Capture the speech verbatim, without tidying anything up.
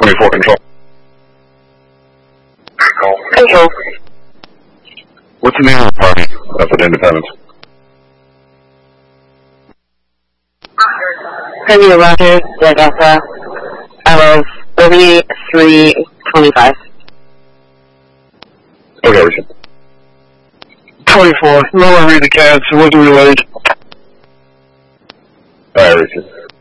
twenty-four control. Control. What's the name of the party up at Independence? Premier Roger, Delta. I was thirty-three twenty-five. Okay, we should. twenty-four. No one read the cats, so what do we wait? Alright, Richard.